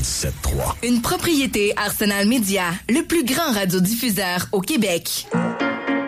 107.3. Une propriété Arsenal Média, le plus grand radiodiffuseur au Québec.